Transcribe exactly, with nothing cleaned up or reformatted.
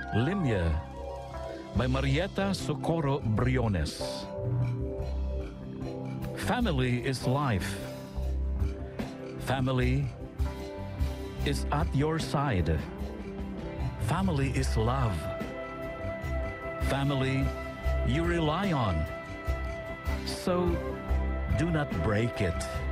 Limya by Marieta Socorro Briones. Family is life. Family is at your side. Family is love. Family you rely on. So do not break it.